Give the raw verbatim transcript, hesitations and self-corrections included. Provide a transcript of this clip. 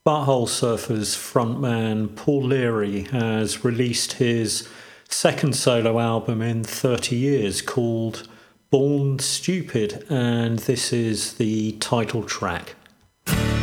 Butthole Surfers frontman Paul Leary has released his second solo album in thirty years called Born Stupid, and this is the title track.